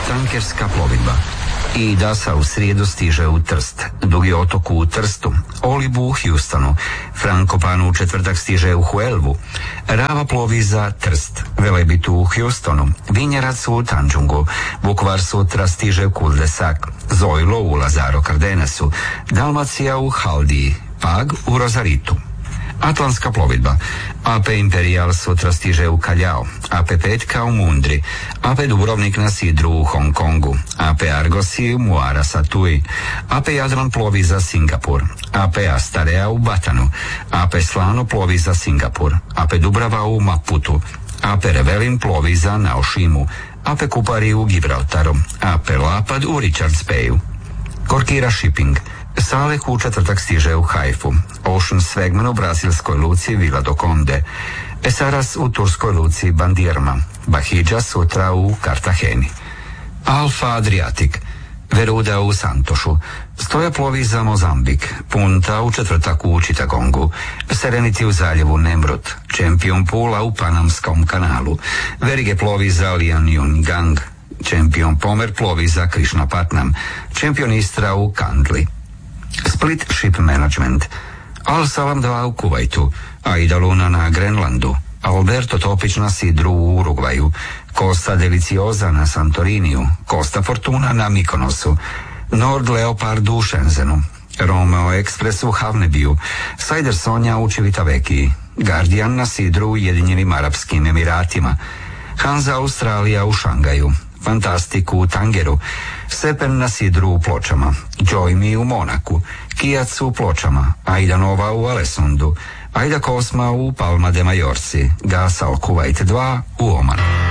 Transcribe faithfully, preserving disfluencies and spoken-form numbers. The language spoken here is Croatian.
tankerska plovidba. I Dasa u srijedu stiže u Trst, Dugi otok u Trstu, Olibu u Houstonu, Frankopan u četvrtak stiže u Huelvu, Rava plovi za Trst, Velebit u Houstonu, Vinjerac u Tanjungu, Vukovar sutra stiže u Cul de Sac, Zojlo u Lazaro Cardenasu, Dalmacija u Haldiji, Pag u Rosaritu. Atlantska plovidba. A P Imperial sutra stiže u Kaljao, A P Petka u Mundri, A P Dubrovnik na Sidru u Hong Kongu, A P Argosi u Muara Satui, A P Jadran plovi za Singapur, A P Astarea u Batanu, A P Slano plovi za Singapur, A P Dubrava u Maputu, A P Revelin plovi za Naošimu, A P Kupari u Gibraltaru, A P Lapad u Richards Bayu. Korkira Shipping. Saleh u četvrtak stiže u Haifu, Ocean Swagman u brazilskoj luci Vila do Conde, Esaras u turskoj luci Bandirma, Bahidža sutra u Kartaheni. Alfa Adriatic. Veruda u Santošu, Stoja plovi za Mozambik, Punta u četvrtak u Čitagongu, Serenity u zaljevu Nemrut, Champion Pula u Panamskom kanalu, Verige plovi za Lianyungang, Champion Pomer plovi za Krishnapatnam, Champion Istra u Kandli. Split Ship Management. Al Salam dva u Kuvajtu, Aida Luna na Grenlandu, Alberto Topić na Sidru u Urugvaju, Costa Deliciosa na Santoriniju, Costa Fortuna na Mikonosu, Nord Leopard u Shenzenu, Romeo Express u Havnebiju, Sajder Sonja u Civitavekiji, Guardian na Sidru u Ujedinjenim Arapskim Emiratima, Hansa Australija u Šangaju, Fantastic u Tangeru, Sepen na Sidru u Pločama, Joy Me u Monaku, Kijac u Pločama, Aida Nova u Alesundu, Aida Kosma u Palma de Majorci, Gasa Al Kuwait dva u Omanu.